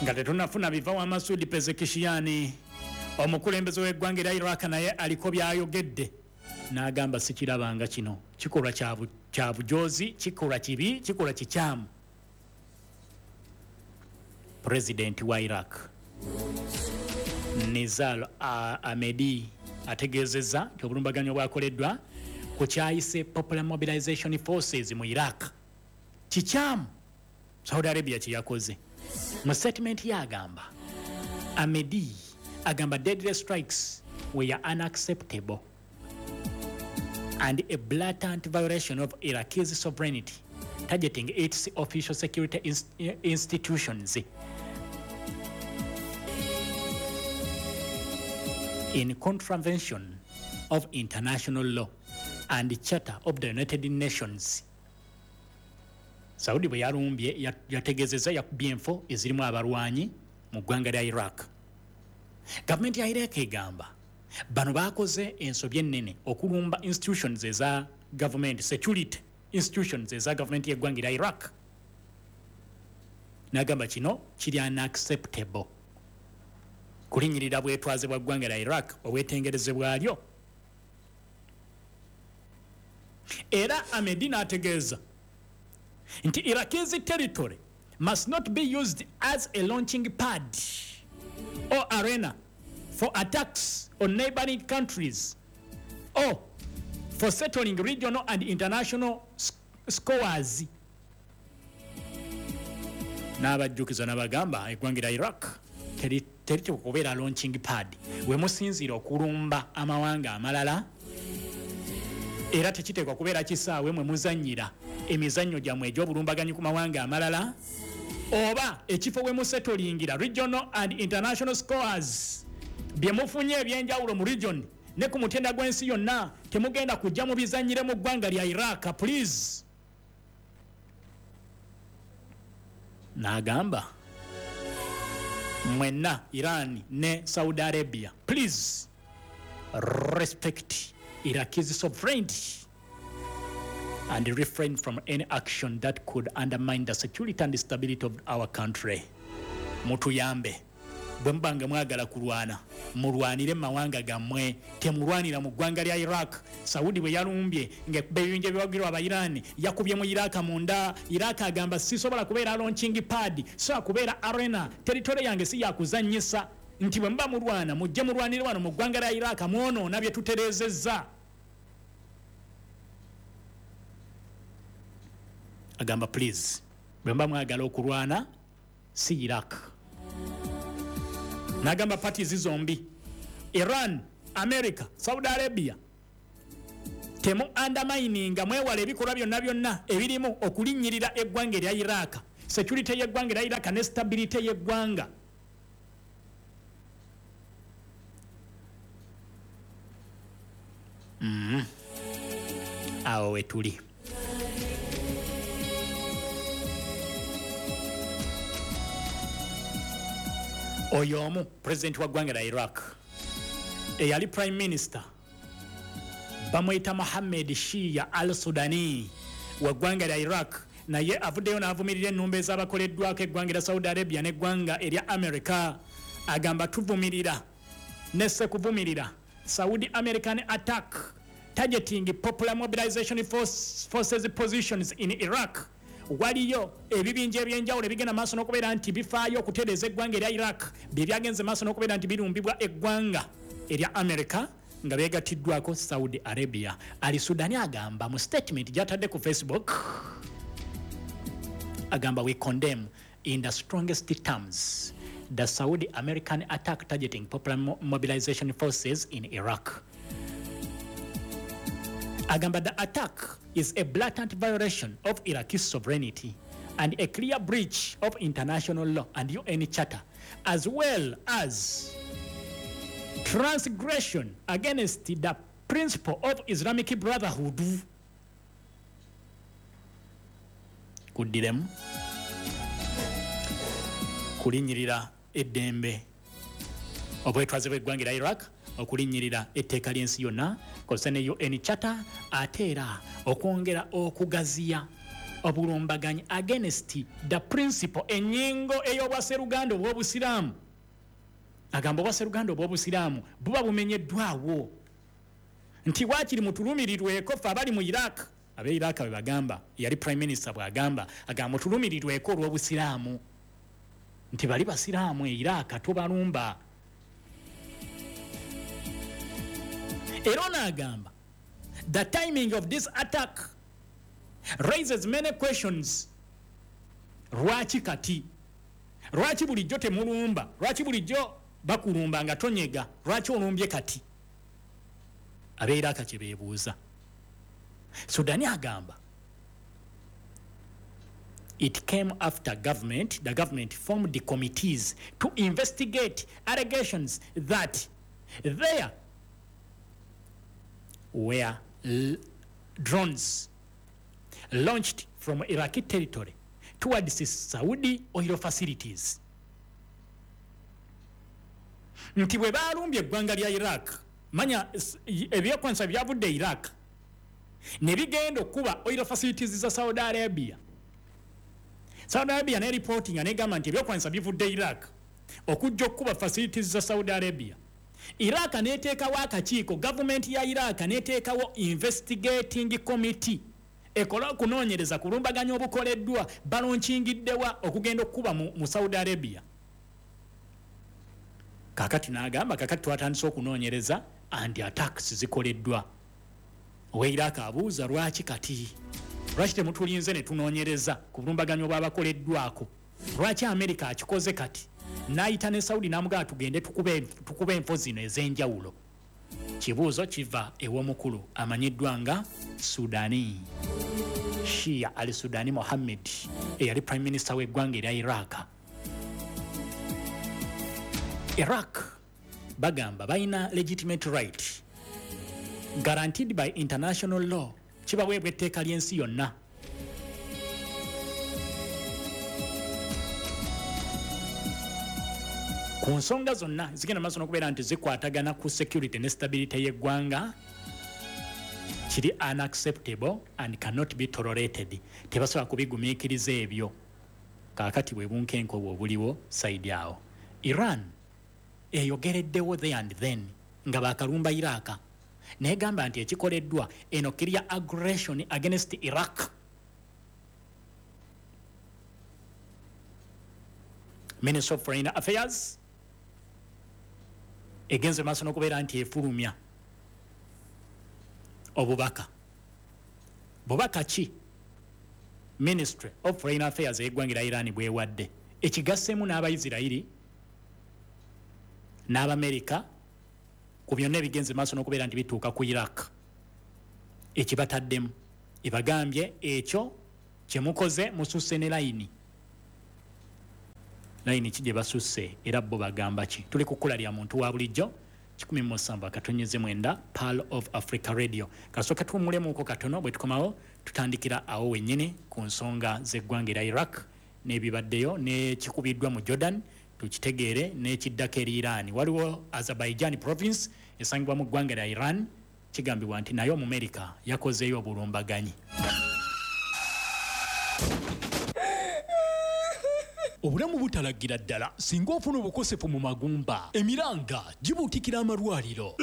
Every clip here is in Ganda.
nga tetunafuna biva wa Masudi Pezeshkian omukulembeze w'eggwanga lya Iraq naye aliko byayogedde n'agamba sikirabanga kino kikolwa kya bujozi, kikolwa kibi, kikolwa kikyamu. President wa Iraq Nizar Ahmedi ategeezezza nti obulumbaganyo bwakoleddwa ku kyayise Popular Mobilization Forces mu Iraq kikyamu. Saudi Arabia kiyakoze mu statement yagamba Ahmedi agamba deadly strikes were unacceptable and a blatant violation of Iraq's sovereignty, targeting its official security institutions. In contravention of international law and the Charter of the United Nations. Saudi bwe yalumbye yategezeza yakubye enfo ezirimu abalwanyi mu ggwanga lya Iraq. Government ya Iraq egamba bano bakoze ensobye ennene okulumba institutions eza government, security institutions eza government y'eggwanga lya Iraq. N'agamba kino kiri unacceptable. Kulinyirira bwetwaze bwa ggwanga lya Iraq obwetengereze bwalyo. Era Ahmedi n'ategeeza nti Iraq's territory must not be used as a launching pad or arena for attacks on neighboring countries or for settling regional and international scores. N'abajjukiza n'abagamba eggwanga lya Iraq terito kubeera launching pad we musinzira okulumba amawanga amalala, era tekiteekwa kubeera kisaawe mwe muzannyira emizannyo gyammwe egy'obulumbaganyi ku mawanga amalala, oba ekifo we musettolingira regional and international scores bye mufunye ebyenjawulo mu region ne ku mutenda gw'ensi yonna temugenda kujja mu bizannyire mu ggwanga lya Iraq, please. N'agamba mwenna Iran ne Saudi Arabia, please respect Iraq's sovereignty and refrain from any action that could undermine the security and stability of our country. Mutuyambe bwe mbanga mwagala kulwana mulwanire mawanga gammwe, temulwanira mu ggwanga lya Iraq. Saudi bwe yalumbye ng'ebibinja biwagirwa aba Iran yakubye mu Iraq munda. Iraq agamba sisobola kubeera launching pad, so kubeera arena, territory yange si yakuzannyisa, nti bwe mba mulwana mujje mulwanire wano mu ggwanga lya Iraq mwonoona bye tutereezezza. Agamba please bwe mba mwagala okulwana si Iraq. N'agamba parties zombi Iran, America, Saudi Arabia temu undermining mwewala ebikolwa byonna ebirimu okulinnyirira eggwanga lya Iraq, security y'eggwanga lya Iraq ne stability y'eggwanga. Awo we tuli. Oyo omu president wa ggwanga lya Iraq eyali prime minister bamwita Mohammed Shia al-Sudani wa ggwanga lya Iraq, naye avuddeyo n'avumirira ennumba ez'abakoleddwako eggwanga lya Saudi Arabia n'eggwanga erya America. Agamba tuvumirira ne sekuvumirira Saudi American attack targeting Popular Mobilization Forces positions in Iraq. Waliyo ebibinja ebyenjawulo ebigenda maaso n'okubeera nti bifaayo okutereeza eggwanga erya Iraq bye byagenze maaso n'okubeera nti birumbibwa eggwanga erya America nga beegatiddwako Saudi Arabia. Ali Sudani agamba mu statement gy'atadde ku Facebook, agamba we condemn in the strongest terms the Saudi American attack targeting Popular Mobilization Forces in Iraq. Agamba the attack is a blatant violation of Iraq's sovereignty and a clear breach of international law and UN Charter, as well as transgression against the principle of Islamic Brotherhood. Kudirem kulinyirira eddembe obwetwaze bw'eggwanga lya Iraq, okulinyirira etteeka ly'ensi yonna kosene UN Charter, ate era okwongera okugaziya obulumbaganyi against the principle ennyingo ey'obwaseruganda obw'obusiraamu. Agamba obwaseruganda obw'obusiraamu buba bumenyeddwawo nti waakiri mutulumirirweko ffe abali mu Iraq. Ab'e Iraq bwe bagamba, yali prime minister bw'agamba, agamba mutulumirirweko olw'obusiraamu nti bali basiraamu e Iraq tobalumba. Era n'agamba the timing of this attack raises many questions. Lwaki kati? Lwaki bulijjo temulumba? Lwaki bulijjo bakulumba nga tonyega? Lwaki olumbye kati? Ab'e Iraq kye beebuuza. Sudani agamba it came after the government formed the committees to investigate allegations that there were drones launched from Iraqi territory towards Saudi oil facilities. Nti bwe balumbye eggwanga lya Iraq, manya ebyekwansa byavudde Iraq ne bigenda okuba oil facilities za Saudi Arabia. Saudi Arabia ne reporting anegamba nti ebyekwansa bivudde Iraq okujja okuba facilities za Saudi Arabia. Iraq neteekawo akakiiko, government ya Iraq neteekawo investigating committee ekola okunoonyereza kulumbaganya obukoleddwa balonchingiddewa okugenda okuba mu Saudi Arabia. Kakati n'agamba kakati twatandise okunoonyereza anti-attacks zikoleddwa. Owe Iraq abuuza lwaki kati? Lwaki temutulinze ne tunoonyereza ku bulumbaganya obwabakoleddwako? Lwaki America akikoze kati? N'ayita ne Saudi n'amugamba tugende tukube enfo zino ez'enjawulo. Kibuuzo kiva ew'omukulu amanyiddwa nga Sudani Shia al-Sudani Mohammed eyali prime minister w'eggwanga erya Iraq. Iraq bagamba balina legitimate right guaranteed by international law, kibaweebwa etteeka ly'ensi yonna. Ku nsonga zonna zigenda maaso n'okubeera nti zikwatagana ku security ne stability y'eggwanga kiri unacceptable and cannot be tolerated. Tebasobola kubigumiikiriza ebyo. Kaakati bwe bunkenko bw'obuliwo saidi awo. Iran eyogereddewo there and then nga baakalumba Iraq negamba nti ekikoleddwa eno kirya aggression against Iraq. Minister of Foreign Affairs egenze maaso n'okubeera nti efulumya obubaka. Bubaka ki Ministry of Foreign Affairs y'eggwanga lya Iran bwewadde ekigassemu n'Abayisirayiri n'Abamerika ku byonna ebigenze maaso n'okubeera nti bituuka ku Iraq. Ekibataddemu ebagambye ekyo kye mukoze mususse ne layini ki gye basusse era bo bagamba ki? Tuli ku kkula lya muntu wa bulijjo 17 Pearl of Africa Radio. Kasooka tuwummulemuuko katono bwe tukomawo tutandikira awo wennyini ku nsonga z'eggwanga erya Iraq n'ebibaddeyo n'ekikubiddwa mu Jordan tukitegeere n'ekiddako eri Iran. Waliwo Azerbaijan province esangibwa mu ggwanga lya Iran kigambibwa nti nayo mu America yakozeeyo obulumbaganyi. Obulamu butalagira ddala singa ofuna obukosefu mu magumba emiranga gibuutikira amalwaliro.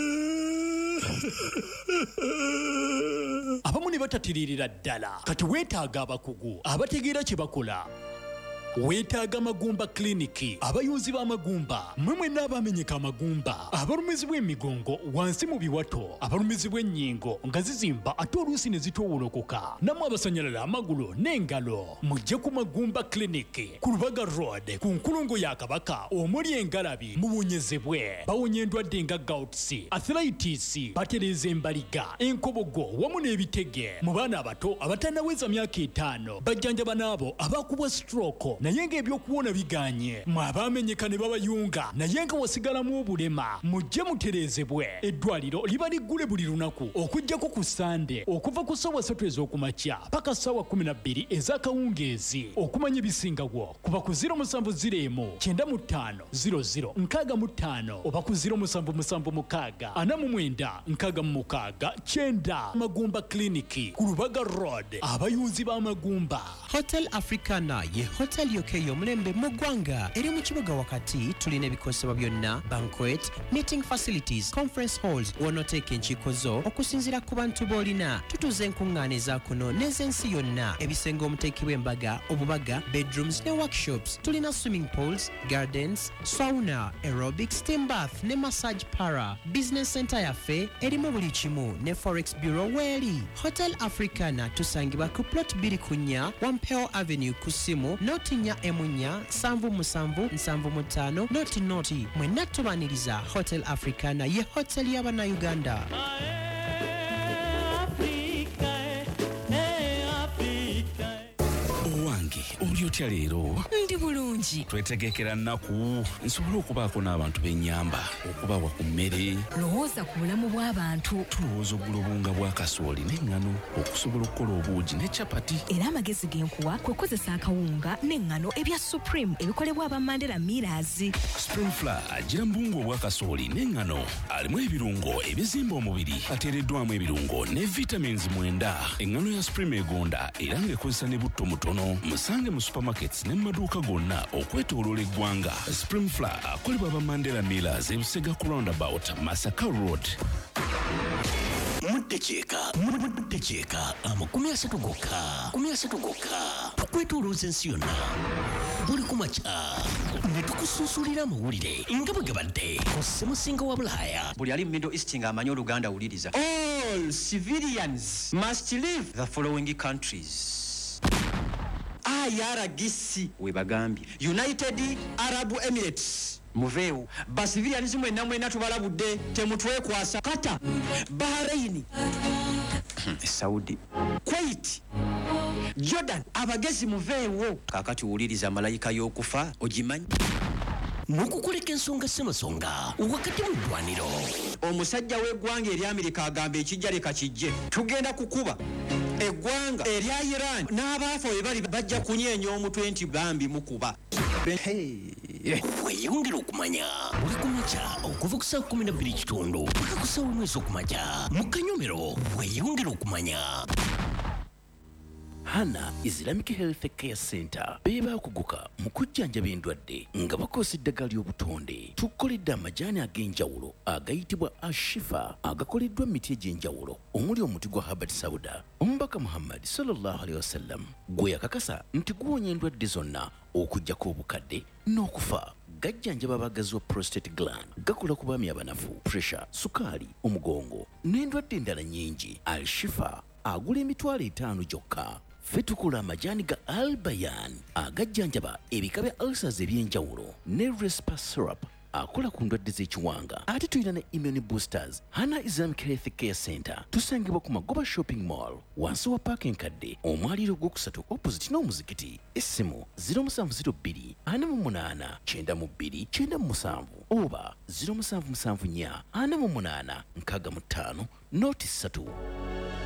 Abamu ne batatiririra ddala kati weetaaga abakugu abategeera kye bakola. Weetaaga Magumba Clinic, abayuzi b'amagumba, mmwe n'abamenyeka amagumba, abalumizibwa emigongo wansi mu biwato, abalumizibwa ennyingo nga zizimba ate oluusi ne zitowolokoka, namwe abasanyalala amagulu n'engalo. Mujje ku Magumba Clinic ku Lubaga Road ku nkulungo ya Kabaka omuli engalabi muwonyezebwe. Bawonya endwadde nga gouts, arthritis, batereeza embaliga, enkobogo wamu n'ebitege. Mu baana abato abatannaweza myaka 5 bajjanjaba n'abo abakubwa stroke naye ng'ebyokuwona biganye mwabamenyeka ne babayunga naye nga wasigalamu obulema mujje mutereezebwe eddwaliro liba liggule buli lunaku okuggyako ku Sande okuva ku ssaawa 3 ez'okumakya paka ssaawa 12 ez'akawungeezi okumanya ebisingawo kuba ku 0701-95-00-65 oba ku 0776-49-66 Magumba Clinic ku Lubaga Road abayunzi b'amagumba. Hotel Africana ye hotel yokeyo mulembe mu ggwanga eri mu kibuga wakati tulina ebikosebwa byonna banquet meeting facilities conference halls wonoteeka enkiiko zo okusinziira ku bantu b'olina tutuuza enkuŋŋaana ezaakuno n'ez'ensi yonna ebisenge omuteekebwa embaga obubaga bedrooms ne workshops tulina swimming pools gardens sauna aerobic steam bath ne massage para business center yaffe erimu buli kimu ne forex bureau weeri. Hotel Africana tusangibwa ku plot 2 Wampeo Avenue ku ssimu notinya emunya 7775 noti mwenna tubaniriza Hotel Africana ye hotel y'Abannayuganda. Owange oli otya leero? Ndi bulungi. Twetegekera nnaku nsobole okubaako n'abantu b'ennyamba okubawa ku mmere. Lowooza ku bulamu bw'abantu. Tulowooza ogula obunga bwa kasooli n'eŋŋano okusobola okukola obuugi ne capati. Era amagezi genkuwa kwe kozesa akawunga n'eŋŋano ebya Supreme ebikolebwa aba Mandela Millers. Spring Flour agira mbungu obwa kasooli n'eŋŋano alimu ebirungo ebizimba omubiri ateereddwamu ebirungo ne vitamins 9. Eŋŋano ya Supreme egonda era ng'ekozesa ne butto mutono. Musange mu supermarkets ne maduuka gonna okwetooloola eggwanga. Spring Flour akolebwa aba Mandela Millers ebusega ku roundabout Masaka Road. Muddekyeka amakumi asatu gokka tukwetoolooza ensi yonna buli kumakya ne tukusuusulira amawulire nga bwe gabadde ku ssemusinga wa Bulaaya. Buli ali mu Middle East ng'amanyi Oluganda awuliriza. All civilians must leave the following countries. IRGC webagambye United Arab Emirates muveewo basivilians mwenna tubalabudde temutwekwasa. Qatar, Bahrain, Saudi, Kuwait, Jordan abagezi muveewo. Kaakati wuliriza malayika y'okufa ogimanyi. N'okukoleka ensonga ssemasonga wakati mu ddwaniro. Omusajja w'eggwanga eri Amerika agamba ekijja leka kijje. Tugenda kukuba eggwanga erya Iran n'abaafa we bali bajja kunyeenya omutwe nti bambi mukuba. Weeyongera okumanya buli kumakya okuva ku ssaawa 12:00 paka ku ssaawa 1 ez'okumakya mu Kanyomero. Weeyongera okumanya. Hana Islamic Health Care Center beba kuguka mu kujjanjaba endwadde nga bakozesa eddagala ly'obutonde. Tukoledde amajaani ag'enjawulo agayitibwa Ashifa agakoleddwa emiti egy'enjawulo omuli omuti gwa Habat Sauda. Omubaka Muhammad sallallahu alaihi wasallam gwe yakakasa nti guwonya endwadde zonna okuggyako obukadde n'okufa. Gajjanjaba abagazi wa prostate gland, gakola ku baami abanafu, pressure, sukaali, omugongo n'endwadde endala nnyingi. Al-Shifa agula $5 gyokka. Ffe tukola amajaani ga Al-Bayan agajjanjaba ebika bya ulcers eby'enjawulo ne Respa syrup akola ku ndwadde z'ekiwanga. Ate tulina ne immune boosters. Hana Islamic Health Care Center tusangibwa ku Magoba Shopping Mall wansi wa paaka enkadde omwaliiro ogwokusatu opposite n'omuzikiti. Essimu 0702 48 92 97 oba 0774 48 65 noti 3.